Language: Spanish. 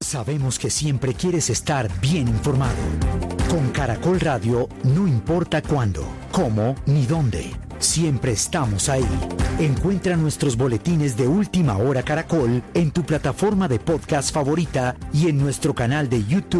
Sabemos que siempre quieres estar bien informado. Con Caracol Radio, no importa cuándo, cómo ni dónde. Siempre estamos ahí. Encuentra nuestros boletines de Última Hora Caracol en tu plataforma de podcast favorita y en nuestro canal de YouTube.